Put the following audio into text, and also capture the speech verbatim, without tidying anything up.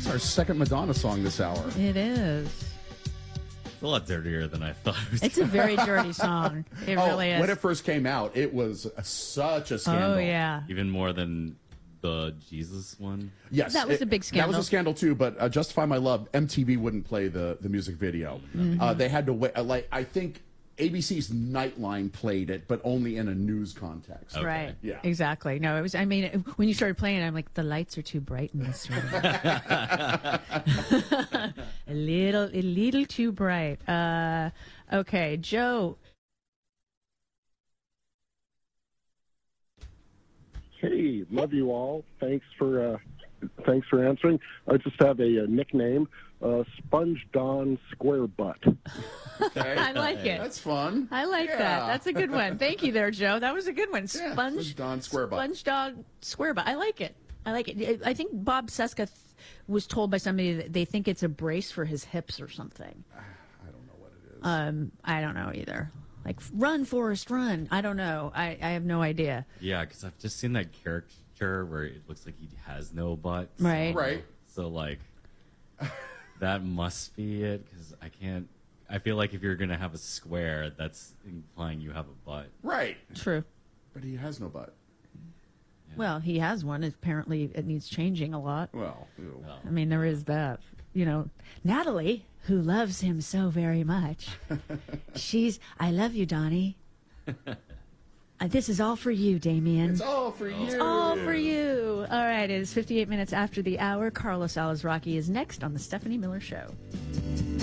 It's our second Madonna song this hour. It is. It's a lot dirtier than I thought. It was. It's a very dirty song. It oh, really is. When it first came out, it was a, such a scandal. Oh, yeah. Even more than the Jesus one. Yes. That was it, a big scandal. That was a scandal, too, but uh, Justify My Love, M T V wouldn't play the, the music video. Mm-hmm. Uh, they had to wait. Uh, like, I think A B C's Nightline played it, but only in a news context. Okay. Right. Yeah. Exactly. No, it was, I mean, when you started playing it, I'm like, the lights are too bright in this room. a little, a little too bright. Uh, okay, Joe. Hey, love you all. Thanks for uh, thanks for answering. I just have a, a nickname, uh, Sponge Don Square Butt. Okay. I like it. That's fun. I like Yeah. that. That's a good one. Thank you there, Joe. That was a good one. Yeah, Sponge Sponge Don Square Butt. Sponge Dog Square Butt. I like it. I like it. I think Bob Seska th- was told by somebody that they think it's a brace for his hips or something. I don't know what it is. Um, I don't know either. Like, run, Forrest, run. I don't know. I, I have no idea. Yeah, because I've just seen that caricature where it looks like he has no butt. So, Right. Right. So, like, that must be it, because I can't. I feel like if you're going to have a square, that's implying you have a butt. Right. True. But he has no butt. Well, he has one. Apparently, it needs changing a lot. Well, ew. Well, I mean, there is that. You know, Natalie, who loves him so very much, she's, I love you, Donnie. Uh, this is all for you, Damien. It's all for you. It's all for you. All right, it is fifty-eight minutes after the hour. Carlos Alazraki is next on the Stephanie Miller Show.